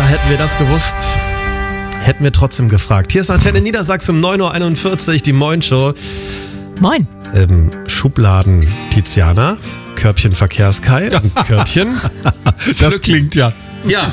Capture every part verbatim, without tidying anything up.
hätten wir das gewusst, hätten wir trotzdem gefragt. Hier ist Antenne Niedersachsen um neun Uhr einundvierzig, die Moin-Show. Moin. Ähm, Schubladen Tiziana, Körbchen Verkehrskai und Körbchen. Das klingt ja. Ja.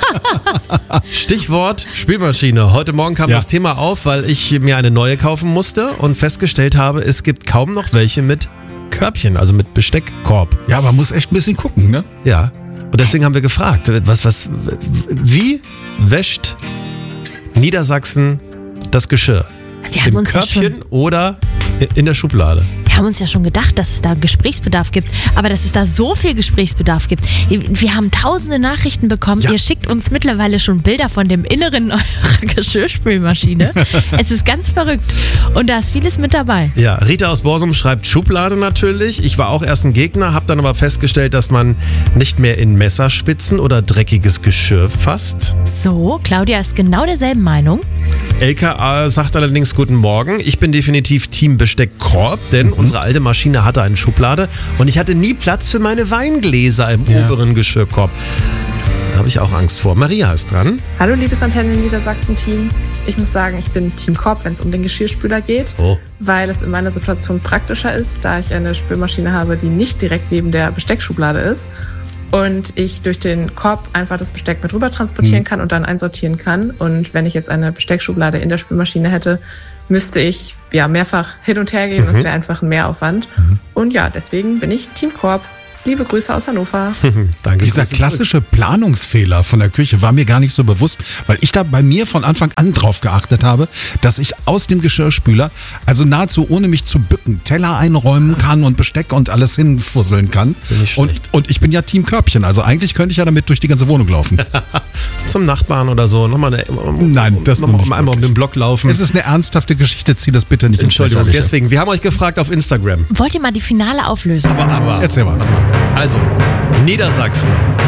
Stichwort Spülmaschine. Heute Morgen kam Ja. das Thema auf, weil ich mir eine neue kaufen musste und festgestellt habe, es gibt kaum noch welche mit Körbchen, also mit Besteckkorb. Ja, man muss echt ein bisschen gucken, ne? Ja. Und deswegen haben wir gefragt, was, was, wie wäscht Niedersachsen das Geschirr? Wir haben Im uns ja schon- Körbchen oder in der Schublade? Wir haben uns ja schon gedacht, dass es da Gesprächsbedarf gibt, aber dass es da so viel Gesprächsbedarf gibt. Wir haben tausende Nachrichten bekommen. Ja. Ihr schickt uns mittlerweile schon Bilder von dem Inneren eurer Geschirrspülmaschine. Es ist ganz verrückt und da ist vieles mit dabei. Ja, Rita aus Borsum schreibt Schublade natürlich. Ich war auch erst ein Gegner, habe dann aber festgestellt, dass man nicht mehr in Messerspitzen oder dreckiges Geschirr fasst. So, Claudia ist genau derselben Meinung. L K A sagt allerdings guten Morgen. Ich bin definitiv Team Besteckkorb, denn Mhm. unsere alte Maschine hatte eine Schublade und ich hatte nie Platz für meine Weingläser im Ja. oberen Geschirrkorb. Da habe ich auch Angst vor. Maria ist dran. Hallo liebes Antenne Niedersachsen-Team. Ich muss sagen, ich bin Team Korb, wenn es um den Geschirrspüler geht, Oh. weil es in meiner Situation praktischer ist, da ich eine Spülmaschine habe, die nicht direkt neben der Besteckschublade ist und ich durch den Korb einfach das Besteck mit rüber transportieren kann und dann einsortieren kann. Und wenn ich jetzt eine Besteckschublade in der Spülmaschine hätte, müsste ich ja mehrfach hin und her gehen und es wäre einfach ein Mehraufwand. Und ja, deswegen bin ich Team Korb. Liebe Grüße aus Hannover. Danke. Dieser Grüße klassische Planungsfehler von der Küche war mir gar nicht so bewusst, weil ich da bei mir von Anfang an drauf geachtet habe, dass ich aus dem Geschirrspüler, also nahezu ohne mich zu bücken, Teller einräumen kann und Besteck und alles hinfusseln kann. Bin ich Und, schlecht. und ich bin ja Team Körbchen, also eigentlich könnte ich ja damit durch die ganze Wohnung laufen. zurück. Zum Nachbarn oder so. Nochmal eine, Nein, das nochmal nicht einmal um wirklich. den Block laufen. Es ist eine ernsthafte Geschichte, zieh das bitte nicht ins Entschuldigung, Lächerliche. deswegen. Wir haben euch gefragt auf Instagram. Wollt ihr mal die finale Auflösung? Aber, aber. Erzähl mal. Also, Niedersachsen.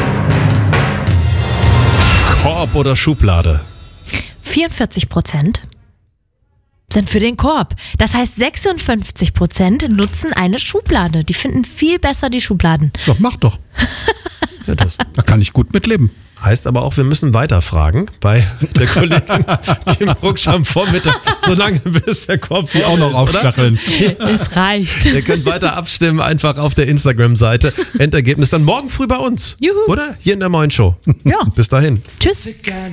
Korb oder Schublade? vierundvierzig Prozent sind für den Korb. Das heißt, sechsundfünfzig Prozent nutzen eine Schublade. Die finden viel besser die Schubladen. Doch, mach doch. Ja, das Da kann ich gut mitleben. heißt aber auch, wir müssen weiterfragen bei der Kollegin Kim Rucksch am Vormittag, solange bis der Korb Die auch noch voll ist, oder? aufstacheln. Es reicht. Ihr könnt weiter abstimmen, einfach auf der Instagram-Seite. Endergebnis dann morgen früh bei uns. Juhu. Oder? Hier in der Moin Show. Ja. Bis dahin. Tschüss.